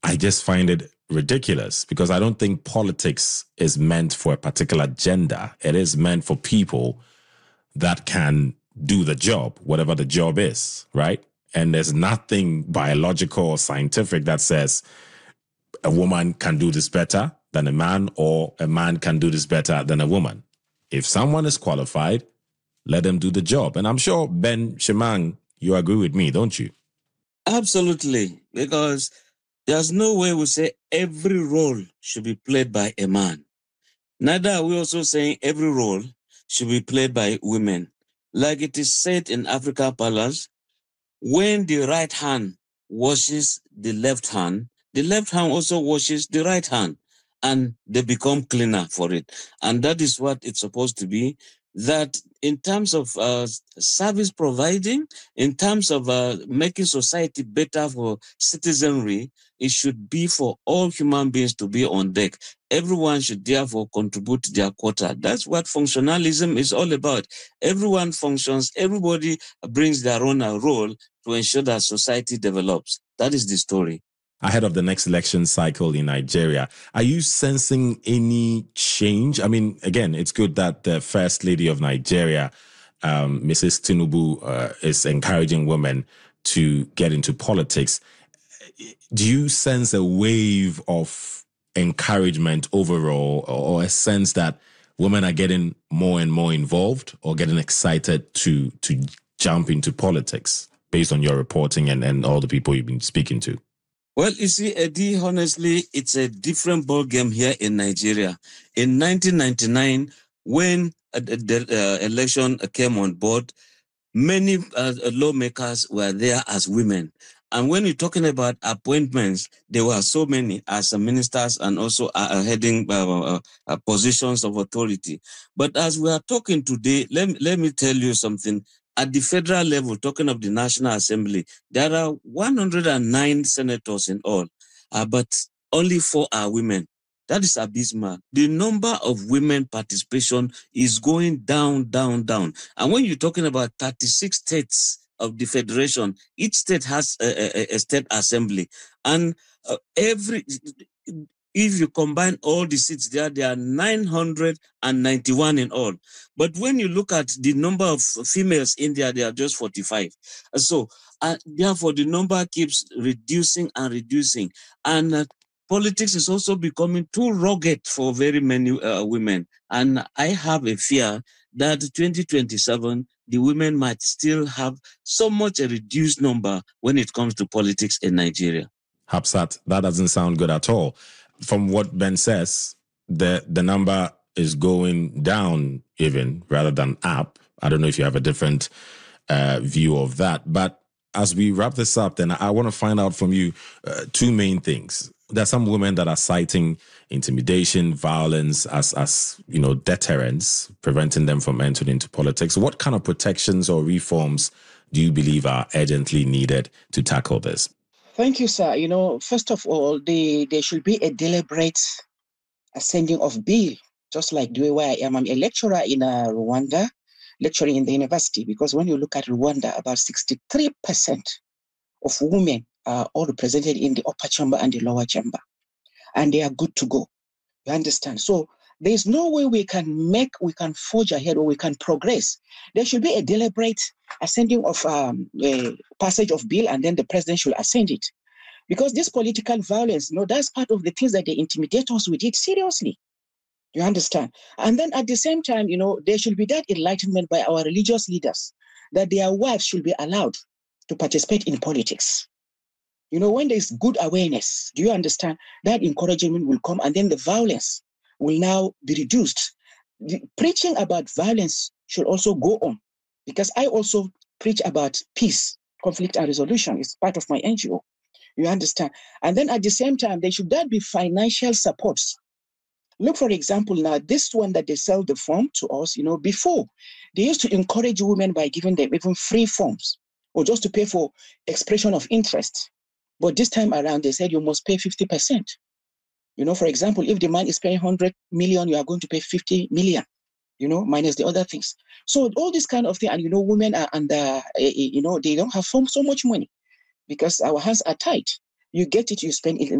I just find it ridiculous because I don't think politics is meant for a particular gender. It is meant for people that can do the job, whatever the job is, right? And there's nothing biological or scientific that says a woman can do this better than a man or a man can do this better than a woman. If someone is qualified, let them do the job. And I'm sure, Ben Shemang, you agree with me, don't you? Absolutely, because there's no way we say every role should be played by a man. Neither are we also saying every role should be played by women. Like it is said in Africa Palace, when the right hand washes the left hand also washes the right hand, and they become cleaner for it. And that is what it's supposed to be, that in terms of service providing, in terms of making society better for citizenry, it should be for all human beings to be on deck. Everyone should therefore contribute their quota. That's what functionalism is all about. Everyone functions, everybody brings their own role to ensure that society develops. That is the story. Ahead of the next election cycle in Nigeria, are you sensing any change? I mean, again, it's good that the First Lady of Nigeria, Mrs. Tinubu, is encouraging women to get into politics. Do you sense a wave of encouragement overall, or a sense that women are getting more and more involved or getting excited to jump into politics based on your reporting and all the people you've been speaking to? Well, you see, Eddie, honestly, it's a different ballgame here in Nigeria. In 1999, when the election came on board, many lawmakers were there as women. And when you're talking about appointments, there were so many as ministers and also heading positions of authority. But as we are talking today, let me tell you something. At the federal level, talking of the National Assembly, there are 109 senators in all, but only 4 are women. That is abysmal. The number of women participation is going down, down, down. And when you're talking about 36 states of the federation, each state has a state assembly. And if you combine all the seats there are 991 in all. But when you look at the number of females in there are just 45. So therefore, the number keeps reducing and reducing. And politics is also becoming too rugged for very many women. And I have a fear that 2027, the women might still have so much a reduced number when it comes to politics in Nigeria. Hapsat, that doesn't sound good at all. From what Ben says, the number is going down even rather than up. I don't know if you have a different view of that. But as we wrap this up, then I want to find out from you 2 main things. There are some women that are citing intimidation, violence as deterrents, preventing them from entering into politics. What kind of protections or reforms do you believe are urgently needed to tackle this? Thank you, sir. First of all, there should be a deliberate ascending of bill, just like the way I am. I'm a lecturer in Rwanda, lecturing in the university, because when you look at Rwanda, about 63% of women are all represented in the upper chamber and the lower chamber, and they are good to go. You understand? So there's no way we can forge ahead or we can progress. There should be a deliberate ascending of a passage of bill, and then the president should ascend it. Because this political violence, that's part of the things that they intimidate us with it seriously. You understand? And then at the same time, there should be that enlightenment by our religious leaders that their wives should be allowed to participate in politics. When there's good awareness, do you understand? That encouragement will come, and then the violence will now be reduced. The preaching about violence should also go on, because I also preach about peace, conflict and resolution. It's part of my NGO. You understand? And then at the same time, there should be financial supports. Look, for example, now this one that they sell the form to us, before they used to encourage women by giving them even free forms or just to pay for expression of interest. But this time around, they said you must pay 50%. For example, if the man is paying 100 million, you are going to pay 50 million, minus the other things. So all this kind of thing, and women are under, they don't have so much money because our hands are tight. You get it, you spend it